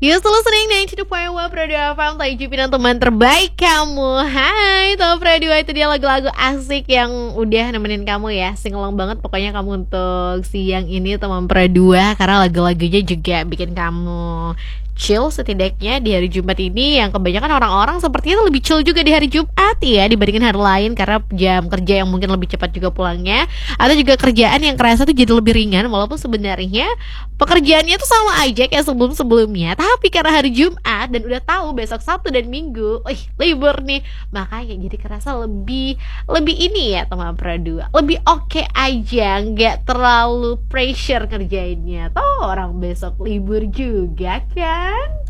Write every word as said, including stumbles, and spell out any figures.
You still listening ninety two point one Radio F M, Taijupin teman terbaik kamu. Hai, Top Radio, itu dia lagu-lagu asik yang udah nemenin kamu ya. Singelong banget pokoknya kamu untuk siang ini teman Pradua, karena lagu-lagunya juga bikin kamu chill setidaknya di hari Jumat ini, yang kebanyakan orang-orang sepertinya lebih chill juga di hari Jumat ya dibandingin hari lain, karena jam kerja yang mungkin lebih cepat juga pulangnya, atau juga kerjaan yang kerasa tuh jadi lebih ringan, walaupun sebenarnya pekerjaannya tuh sama aja kayak sebelum-sebelumnya, tapi karena hari Jumat dan udah tahu besok Sabtu dan Minggu, wih libur nih, makanya jadi kerasa lebih lebih ini ya teman Pradua, lebih oke okay aja, nggak terlalu pressure kerjainnya. Toh orang besok libur juga kan.